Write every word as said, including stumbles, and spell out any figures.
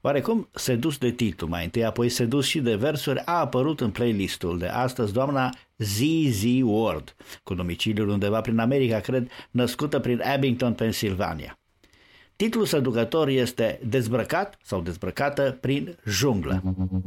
Oarecum sedus de titlu mai întâi, apoi sedus și de versuri, a apărut în playlistul de astăzi doamna Z Z Ward, cu domiciliul undeva prin America, cred, născută prin Abington, Pennsylvania. Titlul seducător este Dezbrăcat sau Dezbrăcată prin junglă.